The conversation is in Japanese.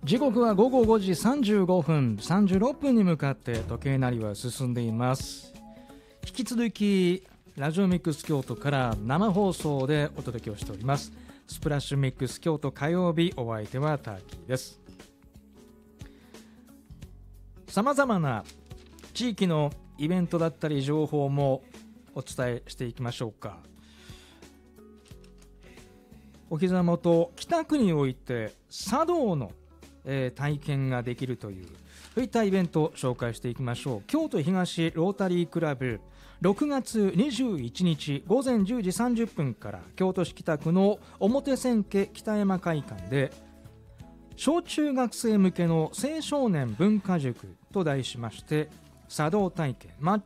時刻は午後5時35分36分に向かって時計なりは進んでいます。引き続きラジオミックス京都から生放送でお届けをしております。スプラッシュミックス京都火曜日、お相手はターキーです。さまざまな地域のイベントだったり情報もお伝えしていきましょうか。お膝元北区において茶道の体験ができるというそういったイベントを紹介していきましょう。京都東ロータリークラブ6月21日午前10時30分から京都市北区の表千家北山会館で小中学生向けの青少年文化塾と題しまして茶道体験、抹